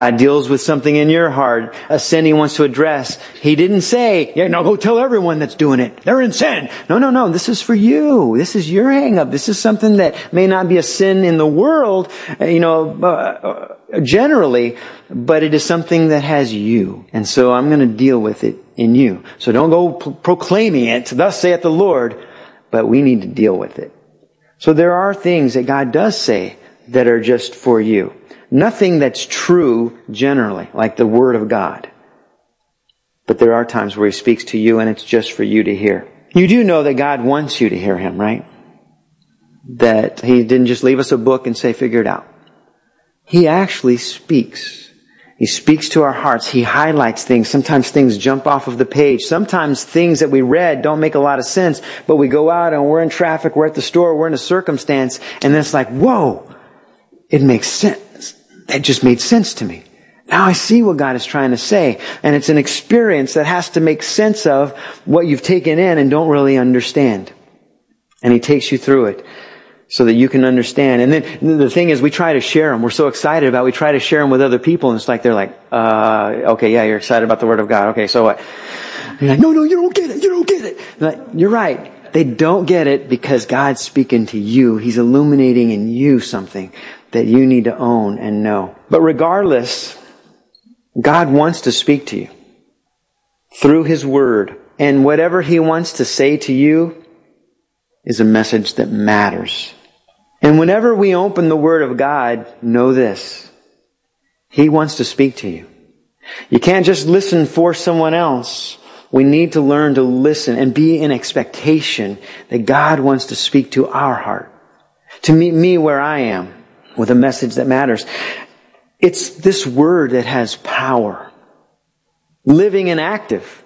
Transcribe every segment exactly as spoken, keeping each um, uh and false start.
God deals with something in your heart, a sin He wants to address. He didn't say, yeah, no, go tell everyone that's doing it. They're in sin. No, no, no. This is for you. This is your hang up. This is something that may not be a sin in the world, you know, uh, generally, but it is something that has you. And so I'm going to deal with it in you. So don't go p- proclaiming it, thus saith the Lord, but we need to deal with it. So there are things that God does say that are just for you. Nothing that's true generally, like the Word of God. But there are times where He speaks to you and it's just for you to hear. You do know that God wants you to hear Him, right? That He didn't just leave us a book and say, figure it out. He actually speaks. He speaks to our hearts. He highlights things. Sometimes things jump off of the page. Sometimes things that we read don't make a lot of sense, but we go out and we're in traffic, we're at the store, we're in a circumstance, and then it's like, whoa, it makes sense. That just made sense to me. Now I see what God is trying to say. And it's an experience that has to make sense of what you've taken in and don't really understand. And He takes you through it so that you can understand. And then the thing is, we try to share them. We're so excited about it. We try to share them with other people. And it's like, they're like, uh, okay, yeah, you're excited about the Word of God. Okay, so what? And you're like, no, no, you don't get it. You don't get it. Like, you're right. They don't get it because God's speaking to you. He's illuminating in you something that you need to own and know. But regardless, God wants to speak to you through His Word. And whatever He wants to say to you is a message that matters. And whenever we open the Word of God, know this: He wants to speak to you. You can't just listen for someone else. We need to learn to listen and be in expectation that God wants to speak to our heart, to meet me where I am, with a message that matters. It's this Word that has power, living and active.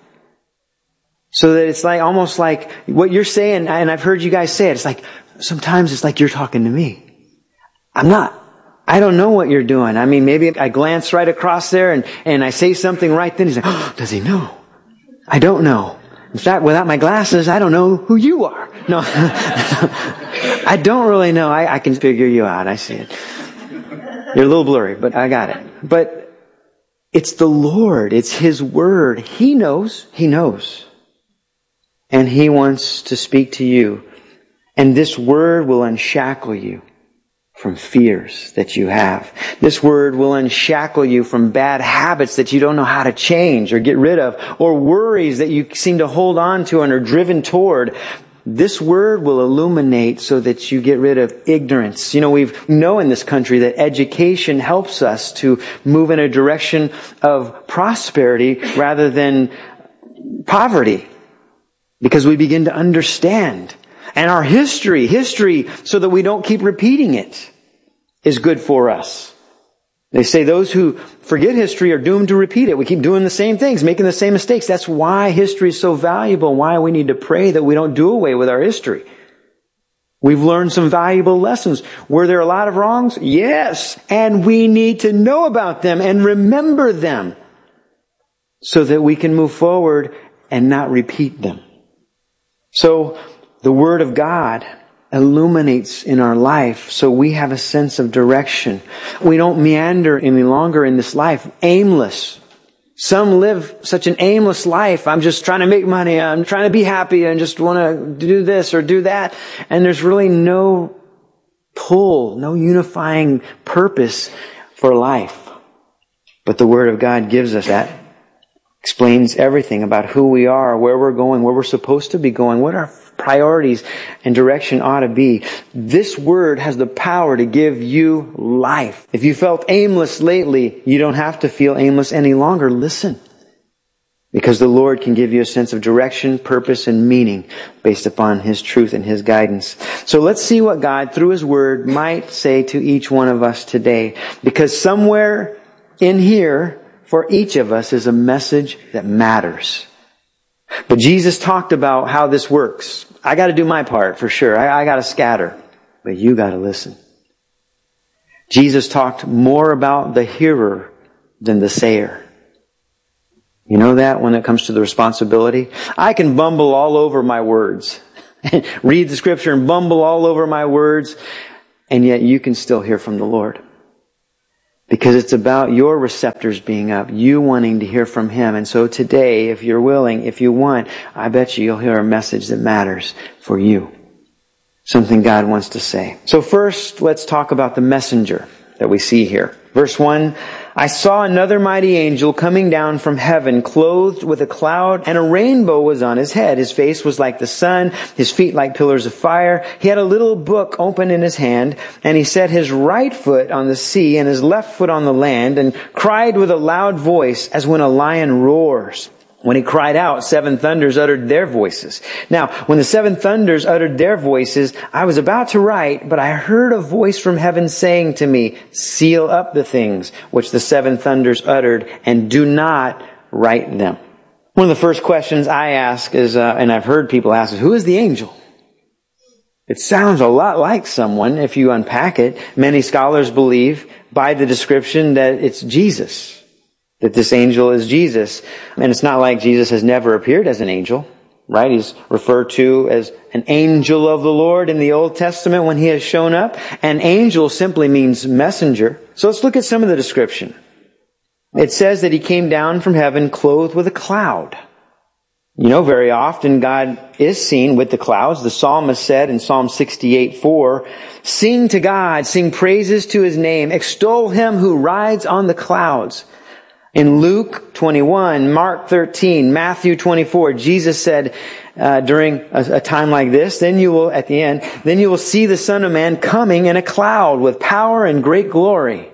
So that it's like, almost like what you're saying, and I've heard you guys say it, it's like, sometimes it's like you're talking to me. I'm not. I don't know what you're doing. I mean, maybe I glance right across there and, and I say something right then. He's like, oh, does he know? I don't know. In fact, without my glasses, I don't know who you are. No, I don't really know. I, I can figure you out. I see it. You're a little blurry, but I got it. But it's the Lord. It's His Word. He knows. He knows. And He wants to speak to you. And this Word will unshackle you from fears that you have. This Word will unshackle you from bad habits that you don't know how to change or get rid of, or worries that you seem to hold on to and are driven toward. This Word will illuminate so that you get rid of ignorance. You know, we know in this country that education helps us to move in a direction of prosperity rather than poverty, because we begin to understand. And our history, history, so that we don't keep repeating it, is good for us. They say those who forget history are doomed to repeat it. We keep doing the same things, making the same mistakes. That's why history is so valuable, why we need to pray that we don't do away with our history. We've learned some valuable lessons. Were there a lot of wrongs? Yes. And we need to know about them and remember them so that we can move forward and not repeat them. So, the Word of God illuminates in our life so we have a sense of direction. We don't meander any longer in this life, aimless. Some live such an aimless life. I'm just trying to make money. I'm trying to be happy and just want to do this or do that. And there's really no pull, no unifying purpose for life. But the Word of God gives us that. Explains everything about who we are, where we're going, where we're supposed to be going, what our priorities and direction ought to be. This Word has the power to give you life. If you felt aimless lately, you don't have to feel aimless any longer. Listen. Because the Lord can give you a sense of direction, purpose, and meaning based upon His truth and His guidance. So let's see what God, through His Word, might say to each one of us today. Because somewhere in here, for each of us, is a message that matters. But Jesus talked about how this works. I got to do my part for sure. I, I got to scatter. But you got to listen. Jesus talked more about the hearer than the sayer. You know that when it comes to the responsibility? I can bumble all over my words. Read the Scripture and bumble all over my words. And yet you can still hear from the Lord. Because it's about your receptors being up, you wanting to hear from Him. And so today, if you're willing, if you want, I bet you you'll hear a message that matters for you. Something God wants to say. So first, let's talk about the messenger that we see here. Verse one, I saw another mighty angel coming down from heaven, clothed with a cloud, and a rainbow was on his head. His face was like the sun, his feet like pillars of fire. He had a little book open in his hand, and he set his right foot on the sea and his left foot on the land, and cried with a loud voice as when a lion roars. When he cried out, seven thunders uttered their voices. Now, when the seven thunders uttered their voices, I was about to write, but I heard a voice from heaven saying to me, seal up the things which the seven thunders uttered, and do not write them. One of the first questions I ask is, uh, and I've heard people ask, is, who is the angel? It sounds a lot like someone if you unpack it. Many scholars believe by the description that it's Jesus. That this angel is Jesus. And it's not like Jesus has never appeared as an angel, right? He's referred to as an angel of the Lord in the Old Testament when He has shown up. An angel simply means messenger. So let's look at some of the description. It says that He came down from heaven clothed with a cloud. You know, very often God is seen with the clouds. The psalmist said in Psalm sixty-eight four, sing to God, sing praises to His name, extol Him who rides on the clouds. In Luke twenty-one, Mark thirteen, Matthew twenty-four, Jesus said uh, during a, a time like this, then you will, at the end, then you will see the Son of Man coming in a cloud with power and great glory.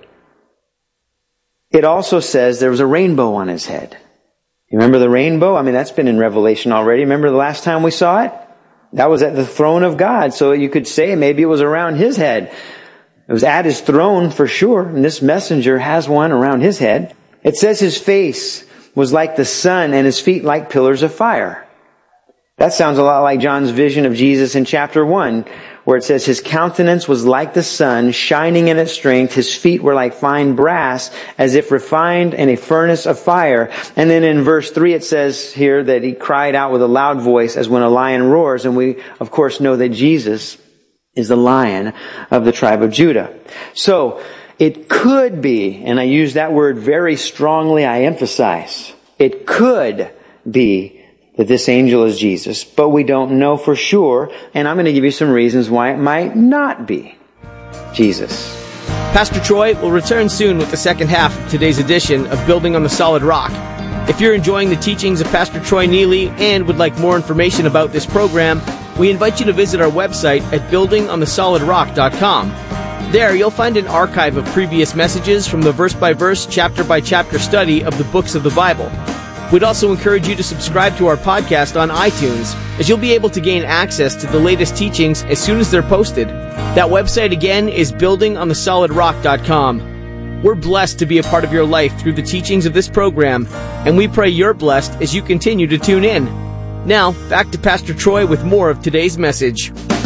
It also says there was a rainbow on His head. You remember the rainbow? I mean, that's been in Revelation already. Remember the last time we saw it? That was at the throne of God. So you could say maybe it was around His head. It was at His throne for sure. And this messenger has one around His head. It says His face was like the sun and His feet like pillars of fire. That sounds a lot like John's vision of Jesus in chapter one, where it says His countenance was like the sun, shining in its strength. His feet were like fine brass, as if refined in a furnace of fire. And then in verse three it says here that He cried out with a loud voice as when a lion roars. And we, of course, know that Jesus is the Lion of the tribe of Judah. So, it could be, and I use that word very strongly, I emphasize, it could be that this angel is Jesus, but we don't know for sure, and I'm going to give you some reasons why it might not be Jesus. Pastor Troy will return soon with the second half of today's edition of Building on the Solid Rock. If you're enjoying the teachings of Pastor Troy Neely and would like more information about this program, we invite you to visit our website at building on the solid rock dot com. There, you'll find an archive of previous messages from the verse-by-verse, chapter-by-chapter study of the books of the Bible. We'd also encourage you to subscribe to our podcast on iTunes, as you'll be able to gain access to the latest teachings as soon as they're posted. That website again is building on the solid rock dot com. We're blessed to be a part of your life through the teachings of this program, and we pray you're blessed as you continue to tune in. Now, back to Pastor Troy with more of today's message.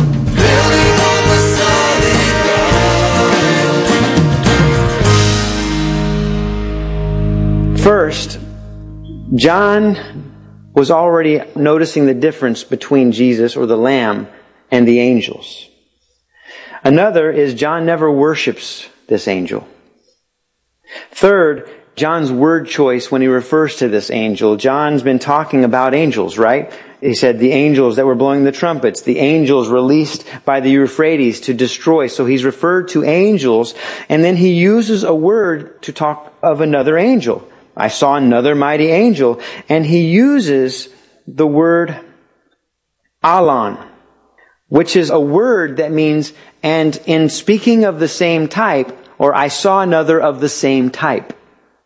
First, John was already noticing the difference between Jesus or the Lamb and the angels. Another is John never worships this angel. Third, John's word choice when he refers to this angel. John's been talking about angels, right? He said the angels that were blowing the trumpets, the angels released by the Euphrates to destroy. So he's referred to angels, and then he uses a word to talk of another angel. I saw another mighty angel, and he uses the word alon, which is a word that means, and in speaking of the same type, or I saw another of the same type.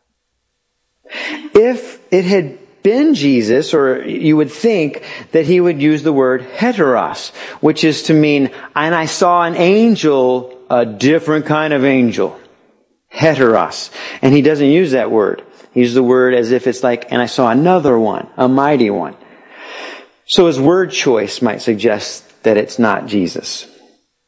If it had been Jesus, or you would think that he would use the word heteros, which is to mean, and I saw an angel, a different kind of angel. Heteros. And he doesn't use that word. He uses the word as if it's like, and I saw another one, a mighty one. So his word choice might suggest that it's not Jesus.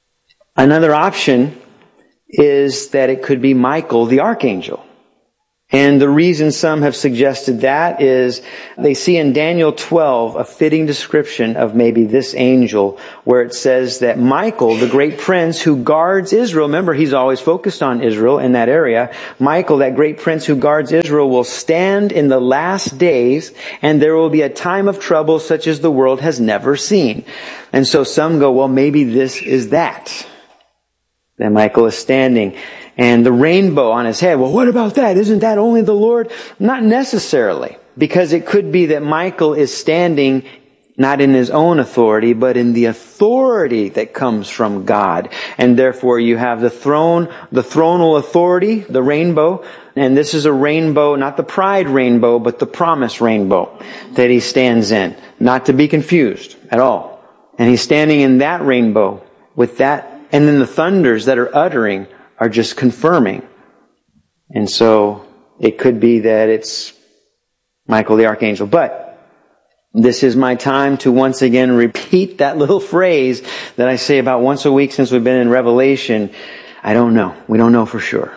Another option is that it could be Michael, the archangel. And the reason some have suggested that is they see in Daniel twelve a fitting description of maybe this angel, where it says that Michael, the great prince who guards Israel, remember he's always focused on Israel in that area, Michael, that great prince who guards Israel, will stand in the last days, and there will be a time of trouble such as the world has never seen. And so some go, well, maybe this is that. That Michael is standing. And the rainbow on his head. Well, what about that? Isn't that only the Lord? Not necessarily. Because it could be that Michael is standing not in his own authority, but in the authority that comes from God. And therefore you have the throne, the thronal authority, the rainbow. And this is a rainbow, not the pride rainbow, but the promise rainbow that he stands in. Not to be confused at all. And he's standing in that rainbow with that. And then the thunders that are uttering are just confirming. And so it could be that it's Michael the Archangel. But this is my time to once again repeat that little phrase that I say about once a week since we've been in Revelation. I don't know. We don't know for sure.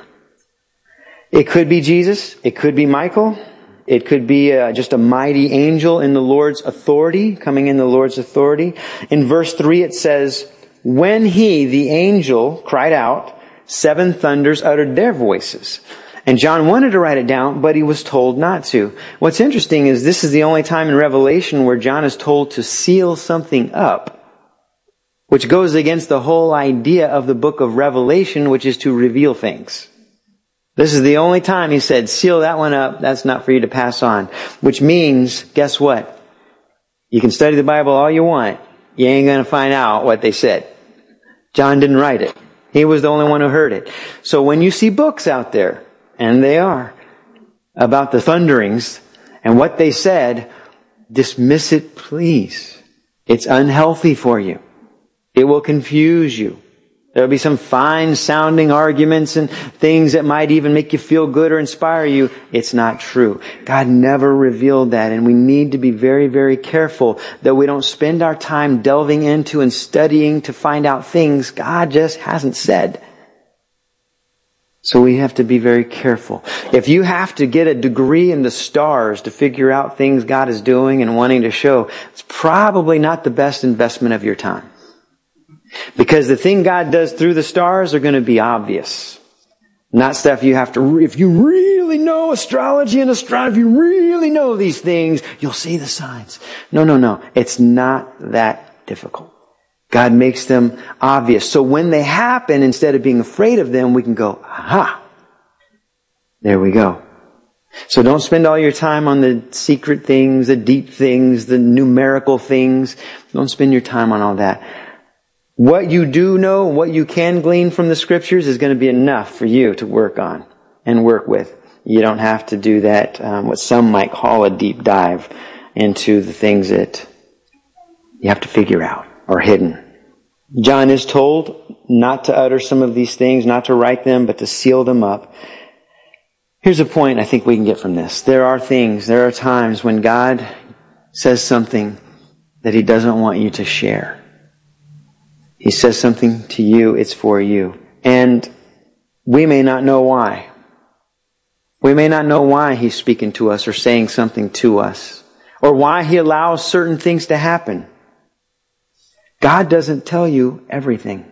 It could be Jesus. It could be Michael. It could be uh, just a mighty angel in the Lord's authority, coming in the Lord's authority. In verse three it says, when he, the angel, cried out, seven thunders uttered their voices. And John wanted to write it down, but he was told not to. What's interesting is this is the only time in Revelation where John is told to seal something up, which goes against the whole idea of the book of Revelation, which is to reveal things. This is the only time he said, seal that one up, that's not for you to pass on. Which means, guess what? You can study the Bible all you want, you ain't going to find out what they said. John didn't write it. He was the only one who heard it. So when you see books out there, and they are, about the thunderings and what they said, dismiss it, please. It's unhealthy for you. It will confuse you. There'll be some fine sounding arguments and things that might even make you feel good or inspire you. It's not true. God never revealed that, and we need to be very, very careful that we don't spend our time delving into and studying to find out things God just hasn't said. So we have to be very careful. If you have to get a degree in the stars to figure out things God is doing and wanting to show, it's probably not the best investment of your time. Because the thing God does through the stars are going to be obvious. Not stuff you have to, if you really know astrology and astronomy, if you really know these things, you'll see the signs. No, no, no. It's not that difficult. God makes them obvious. So when they happen, instead of being afraid of them, we can go, aha, there we go. So don't spend all your time on the secret things, the deep things, the numerical things. Don't spend your time on all that. What you do know, what you can glean from the scriptures is going to be enough for you to work on and work with. You don't have to do that, um, what some might call a deep dive into the things that you have to figure out or hidden. John is told not to utter some of these things, not to write them, but to seal them up. Here's a point I think we can get from this. There are things, there are times when God says something that He doesn't want you to share. He says something to you, it's for you. And we may not know why. We may not know why He's speaking to us or saying something to us, or why He allows certain things to happen. God doesn't tell you everything.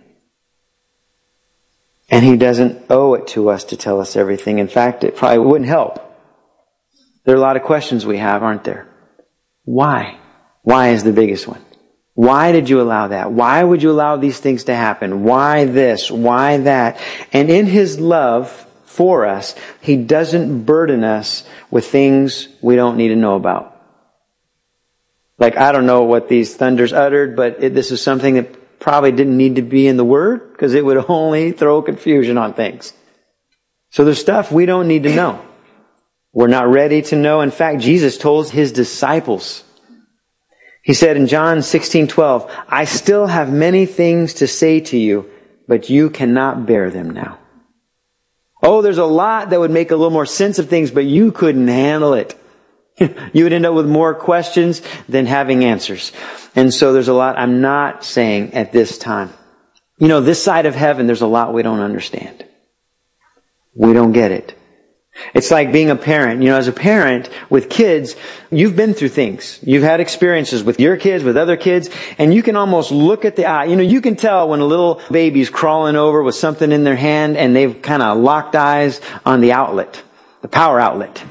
And He doesn't owe it to us to tell us everything. In fact, it probably wouldn't help. There are a lot of questions we have, aren't there? Why? Why is the biggest one. Why did you allow that? Why would you allow these things to happen? Why this? Why that? And in His love for us, He doesn't burden us with things we don't need to know about. Like, I don't know what these thunders uttered, but it, this is something that probably didn't need to be in the Word, because it would only throw confusion on things. So there's stuff we don't need to know. We're not ready to know. In fact, Jesus told His disciples, He said in John sixteen twelve, I still have many things to say to you, but you cannot bear them now. Oh, there's a lot that would make a little more sense of things, but you couldn't handle it. You would end up with more questions than having answers. And so there's a lot I'm not saying at this time. You know, this side of heaven, there's a lot we don't understand. We don't get it. It's like being a parent. You know, as a parent with kids, you've been through things. You've had experiences with your kids, with other kids, and you can almost look at the eye. You know, you can tell when a little baby's crawling over with something in their hand and they've kind of locked eyes on the outlet, the power outlet.